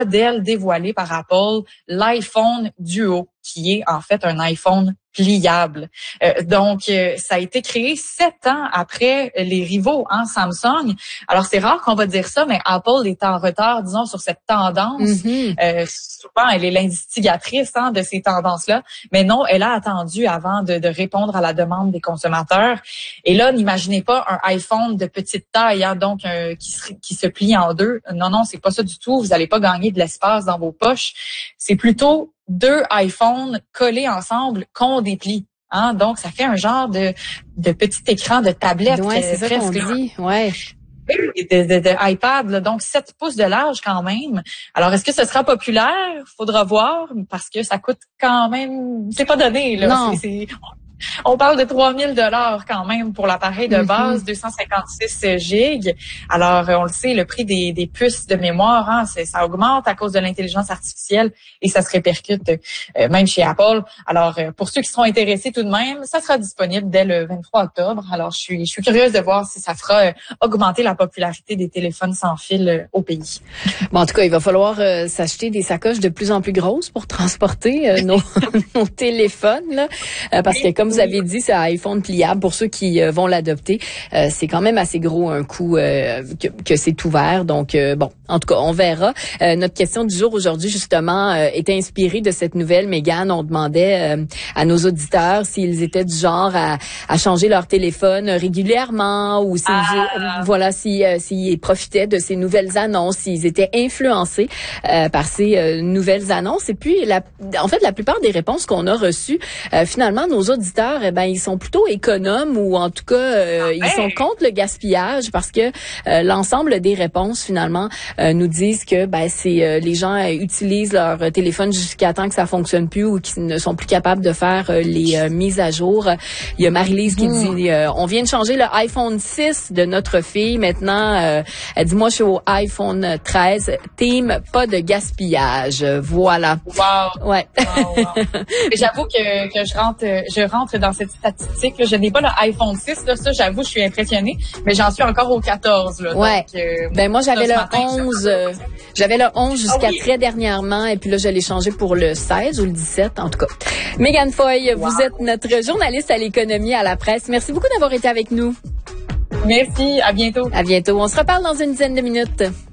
modèle dévoilé par Apple, l'iPhone Duo, qui est en fait un iPhone pliable. Donc, ça a été créé 7 ans après les rivaux, Samsung. Alors, c'est rare qu'on va dire ça, mais Apple est en retard, disons, sur cette tendance. Souvent, elle est l'instigatrice de ces tendances-là. Mais non, elle a attendu avant de répondre à la demande des consommateurs. Et là, n'imaginez pas un iPhone de petite taille, donc qui se plie en deux. Non, c'est pas ça du tout. Vous n'allez pas gagner de l'espace dans vos poches. C'est plutôt 2 iPhones collés ensemble qu'on déplie. Donc, ça fait un genre de petit écran de tablette. Ouais, c'est ça qu'on dit. Ouais. De iPad, là, donc 7 pouces de large quand même. Alors, est-ce que ce sera populaire? Faudra voir, parce que ça coûte quand même... C'est pas donné, là. Non. On parle de 3 000 $ quand même pour l'appareil de base, 256 gigs. Alors, on le sait, le prix des puces de mémoire, ça augmente à cause de l'intelligence artificielle et ça se répercute même chez Apple. Alors, pour ceux qui seront intéressés tout de même, ça sera disponible dès le 23 octobre. Alors, je suis curieuse de voir si ça fera augmenter la popularité des téléphones sans fil au pays. Bon, en tout cas, il va falloir s'acheter des sacoches de plus en plus grosses pour transporter nos téléphones, là, parce que comme vous avez dit, c'est un iPhone pliable. Pour ceux qui vont l'adopter, c'est quand même assez gros un coup que c'est ouvert. Donc, bon, en tout cas, on verra. Notre question du jour aujourd'hui, justement, est inspirée de cette nouvelle. Mégane, on demandait à nos auditeurs s'ils étaient du genre à changer leur téléphone régulièrement ou s'ils profitaient de ces nouvelles annonces, s'ils étaient influencés par ces nouvelles annonces. Et puis, en fait, la plupart des réponses qu'on a reçues, finalement, nos auditeurs, ils sont plutôt économes ou en tout cas, ils sont contre le gaspillage parce que l'ensemble des réponses, finalement, nous disent que c'est les gens utilisent leur téléphone jusqu'à temps que ça fonctionne plus ou qu'ils ne sont plus capables de faire les mises à jour. Il y a Marie-Lise qui dit on vient de changer le iPhone 6 de notre fille. Maintenant, elle dit moi je suis au iPhone 13. Team, pas de gaspillage. Voilà. Wow. Ouais. Wow. Et j'avoue que je rentre dans cette statistique. Je n'ai pas le iPhone 6, là, ça j'avoue, je suis impressionnée, mais j'en suis encore au 14. Là, ouais. Donc, moi j'avais le 11. J'avais le 11 jusqu'à très dernièrement et puis là je l'ai changé pour le 16 ou le 17 en tout cas. Mégane Foy, vous êtes notre journaliste à l'économie à la presse. Merci beaucoup d'avoir été avec nous. Merci, à bientôt. À bientôt. On se reparle dans une dizaine de minutes.